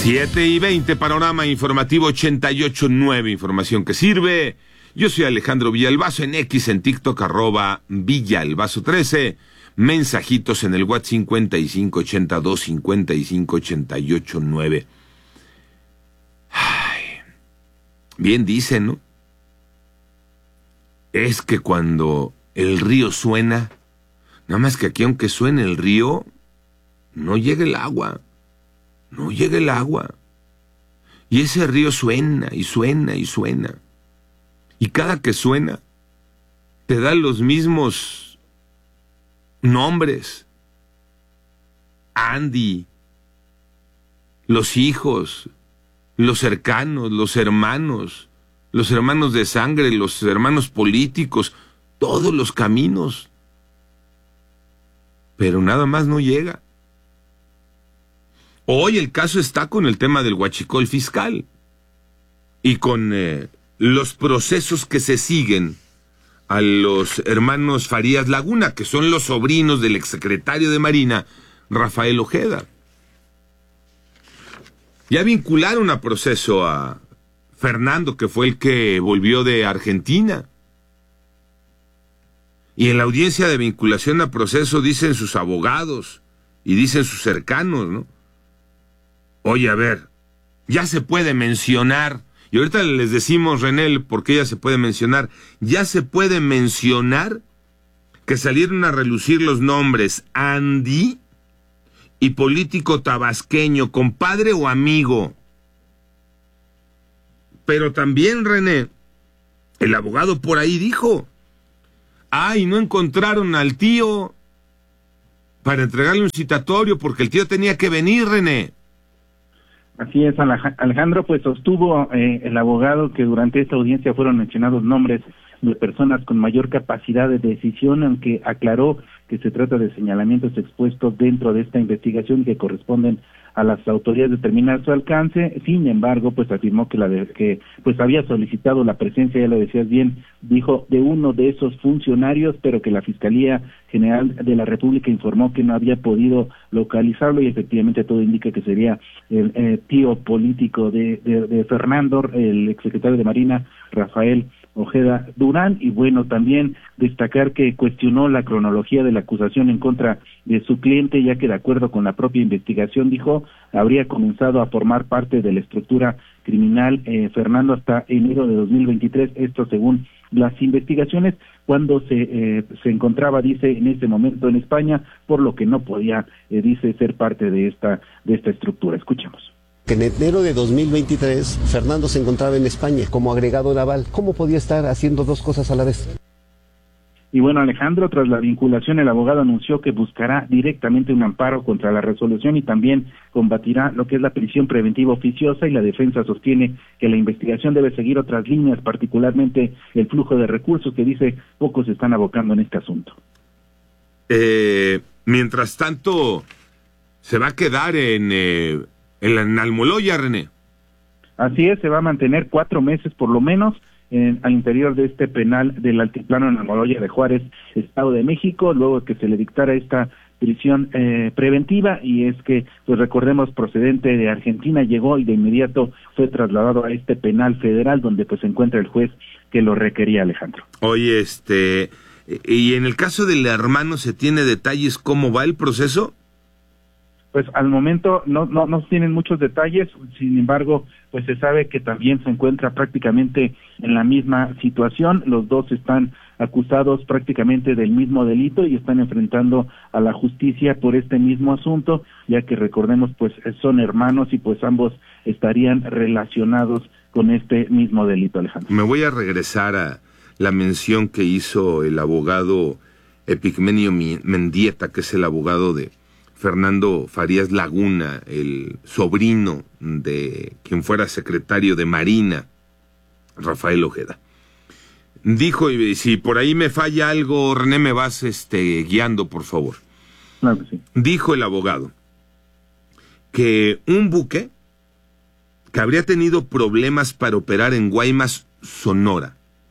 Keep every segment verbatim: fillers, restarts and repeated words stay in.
siete y veinte, panorama informativo ochenta y ocho punto nueve, información que sirve. Yo soy Alejandro Villalbazo, en X, en TikTok, arroba Villalbazo trece. Mensajitos en el WhatsApp cincuenta y cinco ochenta y dos cincuenta y cinco ochenta y ocho nueve. Ay, bien dicen, ¿no? Es que cuando el río suena, nada más que aquí aunque suene el río, no llega el agua. No llega el agua. Y ese río suena y suena y suena. Y cada que suena, te da los mismos nombres. Andy, los hijos, los cercanos, los hermanos, los hermanos de sangre, los hermanos políticos, todos los caminos. Pero nada más no llega. Hoy el caso está con el tema del huachicol fiscal y con eh, los procesos que se siguen a los hermanos Farías Laguna, que son los sobrinos del exsecretario de Marina, Rafael Ojeda. Ya vincularon a proceso a Fernando, que fue el que volvió de Argentina. Y en la audiencia de vinculación a proceso dicen sus abogados y dicen sus cercanos, ¿no? Oye, a ver, ya se puede mencionar, y ahorita les decimos, René, por qué ya se puede mencionar, ya se puede mencionar que salieron a relucir los nombres Andy y político tabasqueño, compadre o amigo. Pero también, René, el abogado por ahí dijo, ay, no encontraron al tío para entregarle un citatorio porque el tío tenía que venir, René. Así es, Alejandro, pues sostuvo eh, el abogado que durante esta audiencia fueron mencionados nombres de personas con mayor capacidad de decisión, aunque aclaró que se trata de señalamientos expuestos dentro de esta investigación que corresponden a las autoridades determinar su alcance. Sin embargo, pues afirmó que la de, que pues había solicitado la presencia, ya lo decías bien, dijo, de uno de esos funcionarios, pero que la Fiscalía General de la República informó que no había podido localizarlo, y efectivamente todo indica que sería el eh, tío político de, de, de Fernando, el exsecretario de Marina, Rafael Ojeda Durán. Y bueno, también destacar que cuestionó la cronología de la acusación en contra de su cliente, ya que de acuerdo con la propia investigación, dijo, habría comenzado a formar parte de la estructura criminal eh, Fernando hasta enero de dos mil veintitrés, esto según las investigaciones, cuando se eh, se encontraba, dice, en ese momento en España, por lo que no podía, eh, dice, ser parte de esta de esta estructura. Escuchemos. En enero de dos mil veintitrés, Fernando se encontraba en España como agregado naval. ¿Cómo podía estar haciendo dos cosas a la vez? Y bueno, Alejandro, tras la vinculación, el abogado anunció que buscará directamente un amparo contra la resolución y también combatirá lo que es la prisión preventiva oficiosa, y la defensa sostiene que la investigación debe seguir otras líneas, particularmente el flujo de recursos que dice pocos se están abocando en este asunto. Eh, mientras tanto, se va a quedar en, eh, en la en Almoloya, René. Así es, se va a mantener cuatro meses por lo menos En, al interior de este penal del Altiplano en Almoloya de Juárez, Estado de México, luego que se le dictara esta prisión eh, preventiva. Y es que, pues recordemos, procedente de Argentina, llegó y de inmediato fue trasladado a este penal federal donde pues se encuentra el juez que lo requería, Alejandro. Oye, este, y en el caso del hermano, ¿se tiene detalles cómo va el proceso? Pues al momento no, no, no tienen muchos detalles, sin embargo, pues se sabe que también se encuentra prácticamente en la misma situación. Los dos están acusados prácticamente del mismo delito y están enfrentando a la justicia por este mismo asunto, ya que recordemos, pues son hermanos y pues ambos estarían relacionados con este mismo delito, Alejandro. Me voy a regresar a la mención que hizo el abogado Epigmenio Mendieta, que es el abogado de Fernando Farías Laguna, el sobrino de quien fuera secretario de Marina, Rafael Ojeda. Dijo, y si por ahí me falla algo, René, me vas este, guiando, por favor. Claro que sí. Dijo el abogado que un buque que habría tenido problemas para operar en Guaymas, Sonora.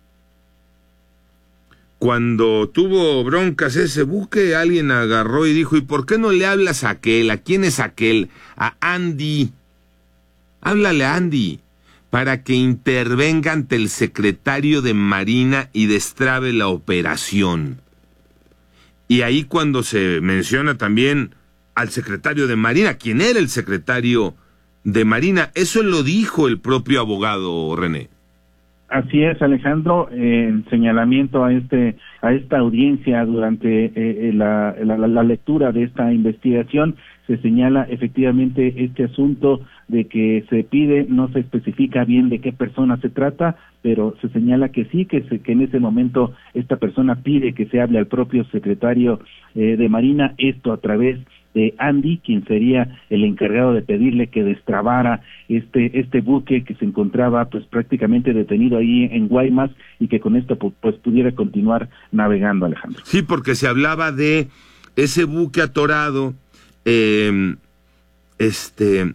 Cuando tuvo broncas ese buque, alguien agarró y dijo, ¿y por qué no le hablas a aquel? ¿A quién es aquel? A Andy. háblale a Andy para que intervenga ante el secretario de Marina y destrabe la operación. Y ahí cuando se menciona también al secretario de Marina, ¿quién era el secretario de Marina? Eso lo dijo el propio abogado, René. Así es, Alejandro, eh, en señalamiento a este a esta audiencia durante eh, la, la, la lectura de esta investigación, se señala efectivamente este asunto de que se pide, no se especifica bien de qué persona se trata, pero se señala que sí, que, se, que en ese momento esta persona pide que se hable al propio secretario eh, de Marina, esto a través de Andy, quien sería el encargado de pedirle que destrabara este este buque que se encontraba pues prácticamente detenido ahí en Guaymas y que con esto pues pudiera continuar navegando, Alejandro. Sí, porque se hablaba de ese buque atorado, eh, este,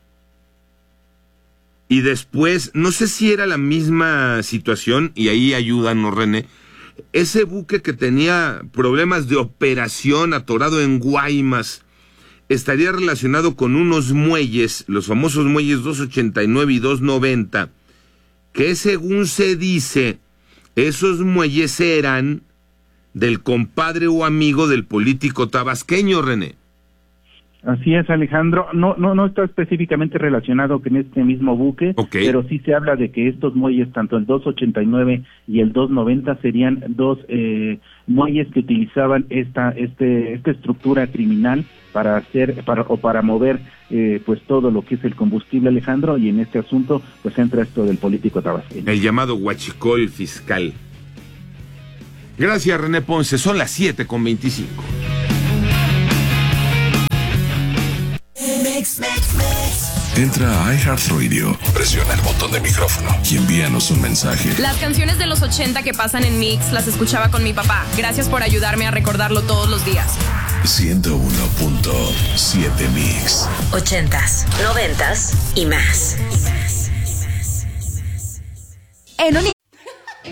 y después, no sé si era la misma situación, y ahí ayúdanos, René, ese buque que tenía problemas de operación atorado en Guaymas, estaría relacionado con unos muelles, los famosos muelles doscientos ochenta y nueve y doscientos noventa, que según se dice, esos muelles eran del compadre o amigo del político tabasqueño, René. Así es, Alejandro. No, no, no está específicamente relacionado con este mismo buque, okay, pero sí se habla de que estos muelles, tanto el doscientos ochenta y nueve y el doscientos noventa, serían dos eh, muelles que utilizaban esta, este, esta estructura criminal para hacer, para o para mover, eh, pues todo lo que es el combustible, Alejandro, y en este asunto, pues entra esto del político tabasqueño. El llamado huachicol fiscal. Gracias, René Ponce. Son las siete con veinticinco. Entra a iHeartRadio, presiona el botón de micrófono y envíanos un mensaje. Las canciones de los ochenta que pasan en Mix las escuchaba con mi papá. Gracias por ayudarme a recordarlo todos los días. ciento uno punto siete Mix. Ochentas, noventas y más. En Unique